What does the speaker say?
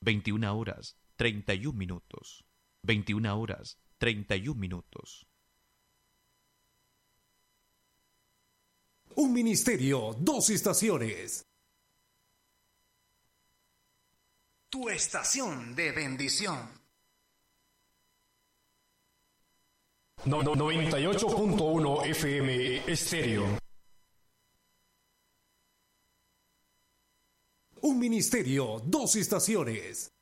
21:31. 21:31. Un ministerio, dos estaciones. Tu estación de bendición. 98.1 FM Estéreo. Un ministerio, dos estaciones.